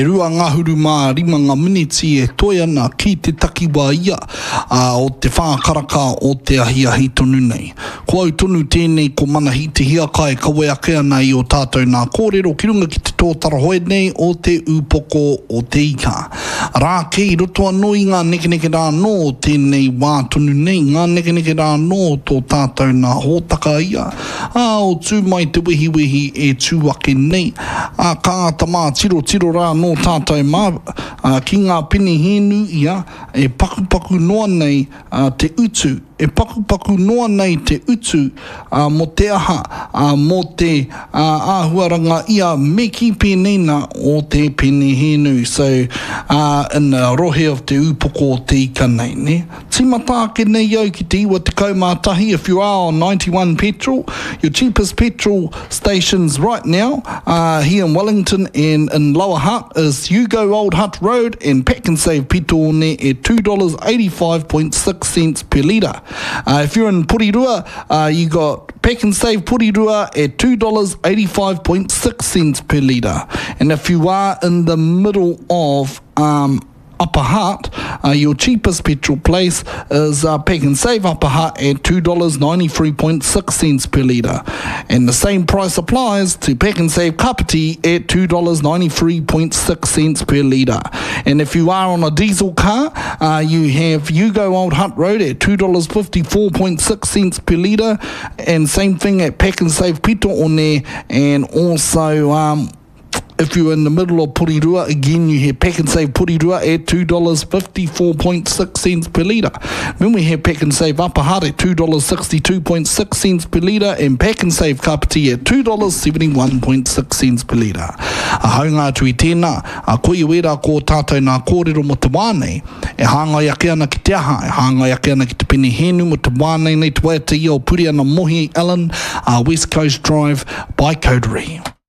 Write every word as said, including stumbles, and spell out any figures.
E rua ngahuru mā rima ngā miniti e toi ana ki te takiwa ia uh, o te whākaraka o te ahiahi tonu nei. Ko au tonu tēnei ko manahi te hiakai kawe ake ana i o tātou nā kōrero ki runga ki te tōtara hoe nei o te upoko o te ika. Rā kei roto anō i ngā nekeneke rā nō tēnei wā tonu nei, ngā nekeneke rā nō tō tātou nā hōtaka ia. A o tū mai te wehi wehi e tūake nei. A ka tamā tiro tiro rā nō tātou mā, uh, ki ngā pini hēnu ia, e paku paku noa nei uh, te utu, e paku paku noa nei te utu uh, mo te aha, uh, mo te uh, āhuaranga ia me ki pēnei o te pini hēnu. So, uh, in the rohe of te upoko o te ika nei, ne? Tīmata ake nei au ki te iwa te kaumātahi. If you are on ninety-one petrol, your cheapest petrol stations right now uh, here in Wellington and in Lower Hutt is Hugo Old Hutt Road, and Pack and Save petrol ne e two dollars eighty-five point six cents per litre. Uh, if you're in Porirua, uh, you got Pack and Save Porirua at two dollars eighty-five point six cents per litre. And if you are in the middle of um, Upper Hutt, uh, your cheapest petrol place is uh, Pack and Save Upper Hutt at two dollars ninety-three point six cents per litre. And the same price applies to Pack and Save Kapiti at two dollars ninety-three point six cents per litre. And if you are on a diesel car, uh, you have Hugo Old Hutt Road at two dollars fifty-four point six cents per litre. And same thing at Pack and Save Pito One, and also um, if you're in the middle of Porirua, again you have Pack and Save Porirua at two dollars fifty-four point six cents per litre. Then we have Pack and Save Upper Hutt at two dollars sixty-two point six cents per litre, and Pack and Save Kapiti at two dollars seventy-one point six cents per litre. A haunga tui tēnā, a koe wera ko tātou nā kōrero mo te wānei, e hāngai ake ana ki te aha, e hāngai ake ana ki te pene hēnu mo te wānei nei te waiata ia o Puri ana Mohi Allen, uh, West Coast Drive by Coterie.